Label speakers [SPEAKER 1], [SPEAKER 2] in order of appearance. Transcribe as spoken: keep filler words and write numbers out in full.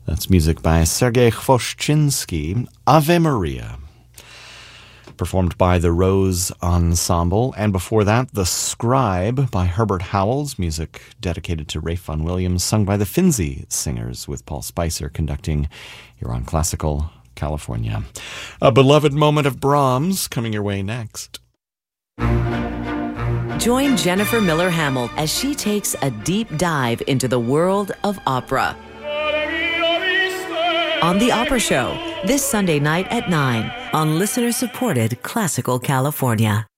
[SPEAKER 1] That's music by Sergei Khvoshchinsky, Ave Maria, performed by the Rose Ensemble. And before that, The Scribe by Herbert Howells, music dedicated to Ralph Vaughan Williams, sung by the Finzi Singers with Paul Spicer conducting here on Classical California. A beloved moment of Brahms coming your way next.
[SPEAKER 2] Join Jennifer Miller Hamill as she takes a deep dive into the world of opera on The Opera Show this Sunday night at nine on listener-supported Classical California.